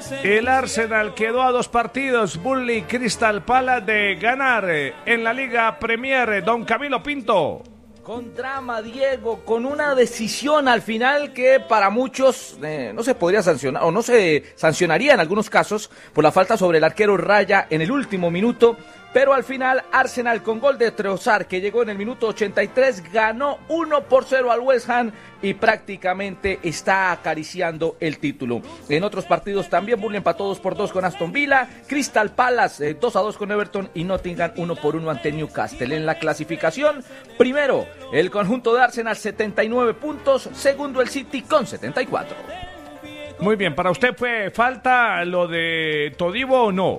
El Arsenal quedó a 2 partidos, Burnley Crystal Palace, de ganar en la Liga Premier. Don Camilo Pinto. Con drama, Diego, con una decisión al final que para muchos no se podría sancionar, o no se sancionaría en algunos casos por la falta sobre el arquero Raya en el último minuto, pero al final Arsenal con gol de Trossard, que llegó en el minuto 83, ganó 1-0 al West Ham y prácticamente está acariciando el título. En otros partidos también Burnley empató 2-2 con Aston Villa, Crystal Palace 2-2 con Everton y Nottingham 1-1 ante Newcastle. En la clasificación, primero el conjunto de Arsenal 79 puntos, segundo el City con 74. Muy bien, ¿para usted fue falta lo de Todibo o no?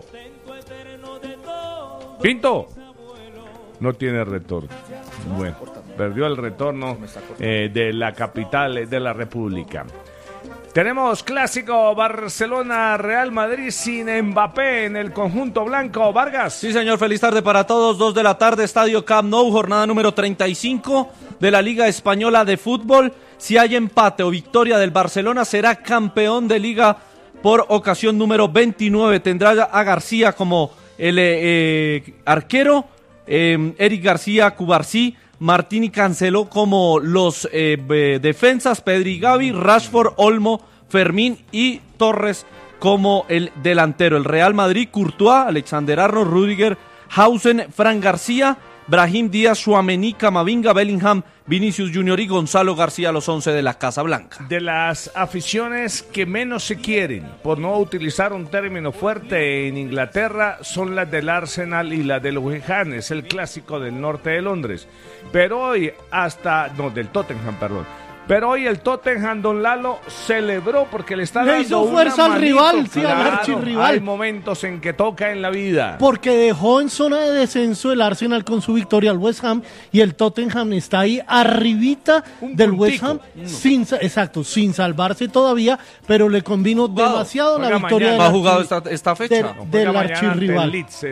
Pinto no tiene retorno. Bueno, perdió el retorno de la capital de la República. Tenemos clásico Barcelona-Real Madrid sin Mbappé en el conjunto blanco. Vargas. Sí, señor, feliz tarde para todos. 2 de la tarde, Estadio Camp Nou, jornada número 35 de la Liga Española de Fútbol. Si hay empate o victoria del Barcelona, será campeón de Liga por ocasión número 29. Tendrá a García como el arquero, Eric García, Cubarsí, Martín y Cancelo como los defensas, Pedri y Gavi, Rashford, Olmo, Fermín y Torres como el delantero. El Real Madrid, Courtois, Alexander Arnold, Rüdiger, Hausen, Fran García, Brahim Díaz, Tchouaméni, Camavinga, Bellingham, Vinicius Junior y Gonzalo García, los 11 de la Casa Blanca. De las aficiones que menos se quieren, por no utilizar un término fuerte en Inglaterra, son las del Arsenal y las del West Ham, es el clásico del norte de Londres. Pero hoy del Tottenham, perdón. Pero hoy el Tottenham, don Lalo, celebró porque le está dando hizo fuerza al rival, sí, al archirrival. Hay momentos en que toca en la vida. Porque dejó en zona de descenso el Arsenal con su victoria al West Ham y el Tottenham está ahí arribita del West Ham, sin salvarse todavía, pero le convino demasiado la victoria ¿Va jugado esta fecha? del archirrival.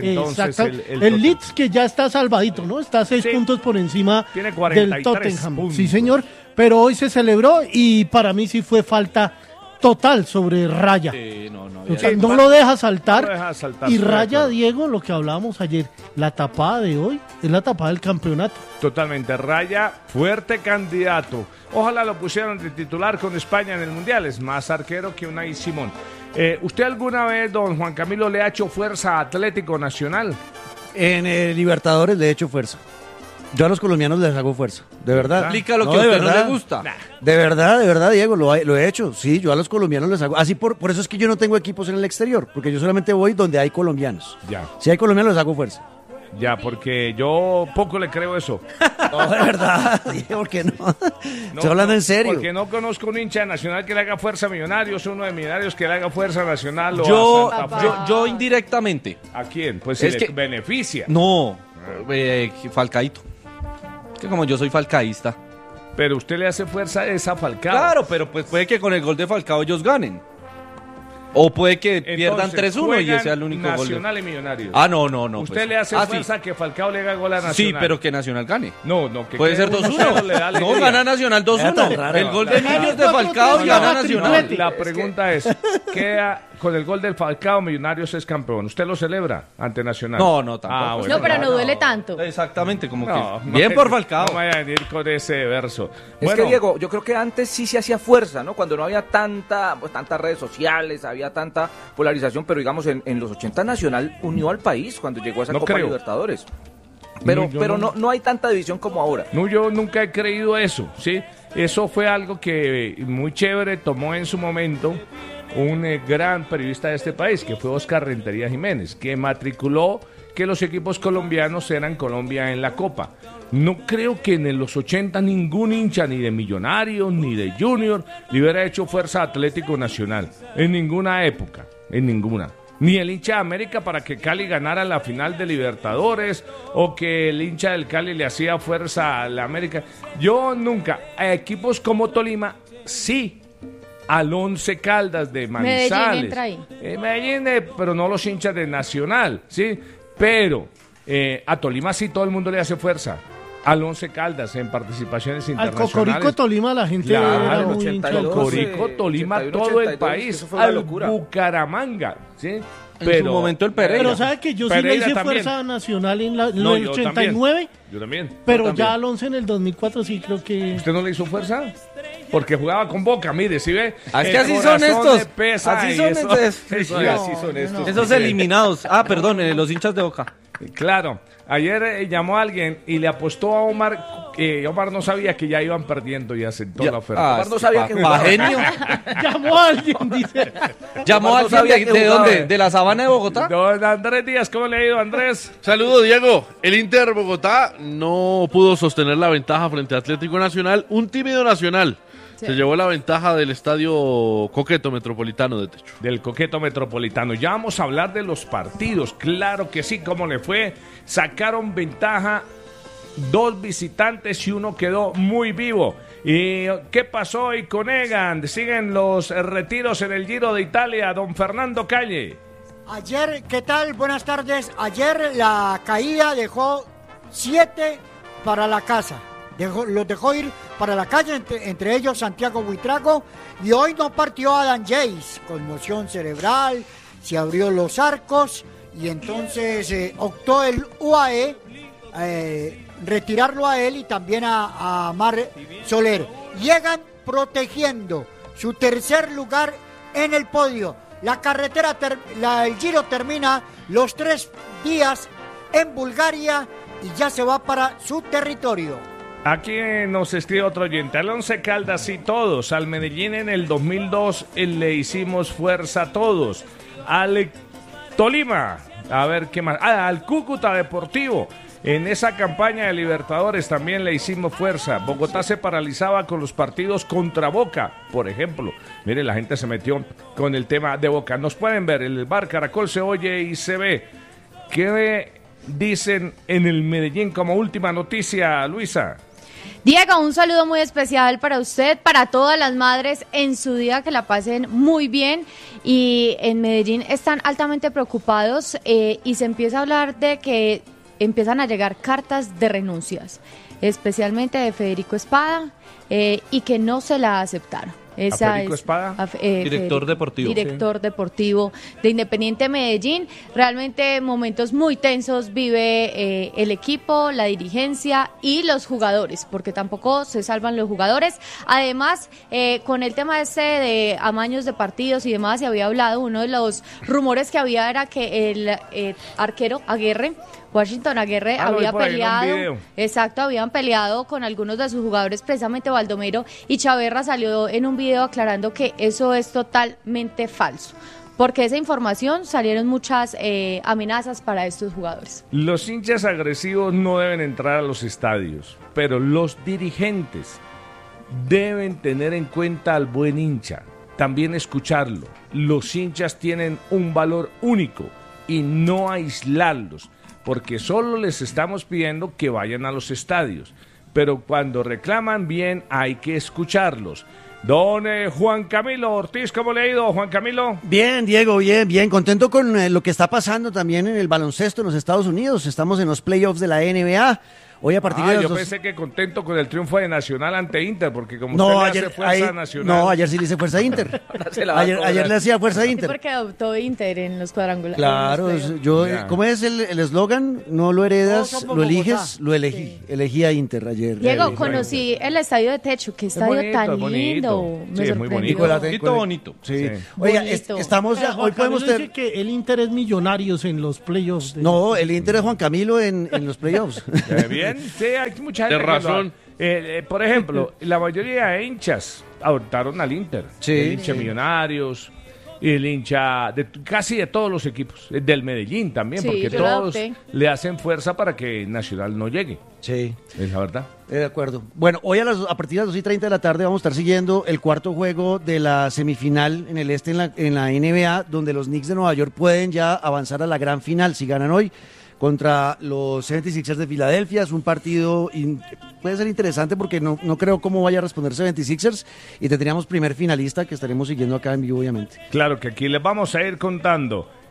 El Leeds que ya está salvadito, ¿no? Está a 6 puntos por encima del Tottenham. Puntos. Sí, señor. Pero hoy se celebró y para mí sí fue falta total sobre Raya. O sea, no lo deja saltar. Y Raya, Diego, lo que hablábamos ayer, la tapada de hoy es la tapada del campeonato. Totalmente, Raya, fuerte candidato. Ojalá lo pusieran de titular con España en el Mundial, es más arquero que Unai Simón. ¿Usted alguna vez, don Juan Camilo, le ha hecho fuerza a Atlético Nacional? En el Libertadores le he hecho fuerza. Yo a los colombianos les hago fuerza, de verdad. Explica lo que a usted no le gusta. De verdad, Diego, lo he hecho. Sí, yo a los colombianos les hago. Así por eso es que yo no tengo equipos en el exterior, porque yo solamente voy donde hay colombianos. Ya. Si hay colombianos les hago fuerza. Ya, porque yo poco le creo eso. No, de verdad, ¿por qué no? Estoy hablando en serio. Porque no conozco un hincha de Nacional que le haga fuerza a Millonarios, uno de Millonarios que le haga fuerza a Nacional o a Santa Fe. Yo indirectamente. ¿A quién? Pues es si que le beneficia. No, Falcaíto. Que como yo soy falcaísta. Pero usted le hace fuerza a esa Falcao. Claro, pero pues puede que con el gol de Falcao ellos ganen. O puede que pierdan 3-1 y ese sea el único gol. Nacional y Millonarios. No. ¿Usted pues. le hace fuerza que Falcao le haga gol a Nacional? Sí, pero que Nacional gane. No, que puede ser 2-1. No, gana Nacional 2-1. El gol de Niños de Falcao y gana Nacional. La pregunta es, ¿queda con el gol del Falcao Millonarios es campeón? ¿Usted lo celebra ante Nacional? No, tampoco. Bueno, no, pero no duele tanto. Exactamente, como que bien por Falcao. No vaya a venir con ese verso. Es que, Diego, yo creo que antes sí se hacía fuerza, ¿no? Cuando no había tantas redes sociales, había tanta polarización, pero digamos en los 80 Nacional unió al país cuando llegó a esa Copa Libertadores. Pero no hay tanta división como ahora. No, yo nunca he creído eso, ¿sí? Eso fue algo que muy chévere tomó en su momento un gran periodista de este país, que fue Oscar Rentería Jiménez, que matriculó que los equipos colombianos eran Colombia en la Copa. No creo que en los 80 ningún hincha, ni de Millonarios, ni de Junior, le hubiera hecho fuerza a Atlético Nacional. En ninguna época, en ninguna. Ni el hincha de América para que Cali ganara la final de Libertadores, o que el hincha del Cali le hacía fuerza a la América. Yo nunca. A equipos como Tolima, sí. Al Once Caldas de Manizales. Medellín entra ahí. Medellín, pero no los hinchas de Nacional, ¿sí? Pero a Tolima sí todo el mundo le hace fuerza. al Once Caldas en participaciones Al internacionales. Cocorico Tolima la gente Claro, era al muy hincha del Cocorico Tolima, 81, todo el 82, país, eso fue una al locura. Bucaramanga, ¿sí? En su momento el Pereira. Pero ¿sabe que yo sí le Pereira hice también. fuerza nacional en No, el yo 89? Yo también. Pero también. ya al 11 en el 2004 sí creo que... ¿Usted no le hizo fuerza? Porque jugaba con Boca, mire, ¿sí ve? Ah, es que El así son corazón estos. le pesa Así y son eso- estos. Así son estos. Esos eliminados. Ah, perdón, los hinchas de Boca. Claro, ayer llamó a alguien y le apostó a Omar, que Omar no sabía que ya iban perdiendo y aceptó la oferta. Omar no sabía que jugaba. genio. Llamó a alguien, dice. Llamó a Omar no sabía alguien que de jugaba. dónde, de la sabana de Bogotá. Don Andrés Díaz, ¿cómo le ha ido, Andrés? Saludos, Diego. El Inter Bogotá no pudo sostener la ventaja frente a Atlético Nacional. Un tímido Nacional se llevó la ventaja del estadio Coqueto Metropolitano de Techo. Del Coqueto Metropolitano. Ya vamos a hablar de los partidos. Claro que sí, ¿cómo le fue? Sacaron ventaja 2 visitantes y uno quedó muy vivo. ¿Y qué pasó hoy con Egan? Siguen los retiros en el Giro de Italia. Don Fernando Calle. Ayer, ¿qué tal? Buenas tardes. Ayer la caída dejó 7 para la casa. Los dejó ir para la calle, entre ellos Santiago Buitrago. Y hoy no partió Adam Yates, conmoción cerebral, se abrió los arcos y entonces optó el UAE retirarlo a él y también a Mar Soler. Llegan protegiendo su tercer lugar en el podio. La carretera, el Giro termina los 3 días en Bulgaria y ya se va para su territorio. Aquí nos escribe otro oyente. Al Once Caldas y todos. Al Medellín en el 2002 le hicimos fuerza a todos. Al Tolima. A ver qué más. Al Cúcuta Deportivo. En esa campaña de Libertadores también le hicimos fuerza. Bogotá se paralizaba con los partidos contra Boca, por ejemplo. Mire, la gente se metió con el tema de Boca. Nos pueden ver, el bar Caracol se oye y se ve. ¿Qué dicen en el Medellín como última noticia, Luisa? Diego, un saludo muy especial para usted, para todas las madres en su día, que la pasen muy bien. Y en Medellín están altamente preocupados y se empieza a hablar de que empiezan a llegar cartas de renuncias, especialmente de Federico Espada, y que no se la aceptaron. Federico Espada, director deportivo. Director deportivo de Independiente Medellín. Realmente momentos muy tensos vive el equipo, la dirigencia y los jugadores, porque tampoco se salvan los jugadores. Además, con el tema de amaños de partidos y demás, se había hablado, uno de los rumores que había era que el arquero Aguirre, Washington Aguirre, había peleado, habían peleado con algunos de sus jugadores, precisamente Baldomero, y Chaverra salió en un video aclarando que eso es totalmente falso, porque esa información salieron muchas amenazas para estos jugadores. Los hinchas agresivos no deben entrar a los estadios, pero los dirigentes deben tener en cuenta al buen hincha, también escucharlo. Los hinchas tienen un valor único y no aislarlos, porque solo les estamos pidiendo que vayan a los estadios, pero cuando reclaman bien hay que escucharlos. Don Juan Camilo Ortiz, ¿cómo le ha ido, Juan Camilo? Bien, Diego, bien. Contento con lo que está pasando también en el baloncesto en los Estados Unidos. Estamos en los playoffs de la NBA. Hoy a partir de las yo 2... pensé que contento con el triunfo de Nacional ante Inter, porque como No, usted le ayer, hace fuerza a Nacional. no, ayer sí le hice fuerza a Inter. ayer le hacía fuerza a Sí, Inter. porque adoptó Inter en los cuadrangulares. Claro, ¿cómo es el eslogan? No lo heredas, Todos somos lo eliges, Bogotá. lo elegí. Sí. Elegí a Inter ayer. Diego, conocí el estadio de Techo, qué estadio bonito, tan es bonito. lindo. Sí, Me es muy sorprendió. bonito. Bonito. Sí. Sí. Oiga, Bonito. estamos ya, Juan hoy podemos Camilo tener... dice que el Inter es Millonarios en los playoffs. No, el Inter es Juan Camilo en los playoffs. Bien, sí, hay mucha gente. De razón. Por ejemplo, la mayoría de hinchas adoptaron al Inter. Sí. El hincha Millonarios, y el hincha de casi de todos los equipos. Del Medellín también, Sí, porque yo lo todos adopté. le hacen fuerza para que Nacional no llegue. Sí. Es la verdad. De acuerdo. Bueno, hoy a partir de las 2:30 de la tarde vamos a estar siguiendo el cuarto juego de la semifinal en el este en la NBA, donde los Knicks de Nueva York pueden ya avanzar a la gran final si ganan hoy contra los 76ers de Filadelfia. Es un partido puede ser interesante porque no creo cómo vaya a responder 76ers y tendríamos primer finalista que estaremos siguiendo acá en vivo, obviamente. Claro que aquí les vamos a ir contando.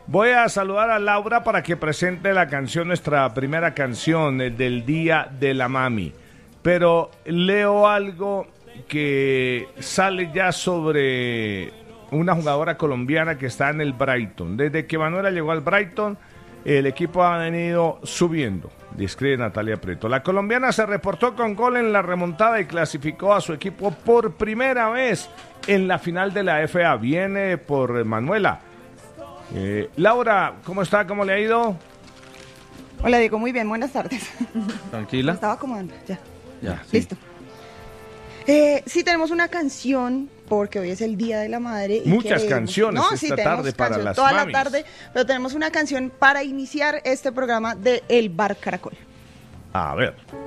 Voy a saludar a Laura para que presente la canción, nuestra primera canción del Día de la Mami. Pero leo algo que sale ya sobre una jugadora colombiana que está en el Brighton. Desde que Manuela llegó al Brighton, el equipo ha venido subiendo, describe Natalia Prieto. La colombiana se reportó con gol en la remontada y clasificó a su equipo por primera vez en la final de la FA. Viene por Manuela. Laura, ¿cómo está? ¿Cómo le ha ido? Hola Diego, muy bien, buenas tardes. Tranquila. Me estaba acomodando, ya. Sí. Listo. Sí, tenemos una canción porque hoy es el Día de la Madre. Muchas canciones esta tarde para las toda mamis. la tarde, pero tenemos una canción para iniciar este programa de El Bar Caracol. A ver.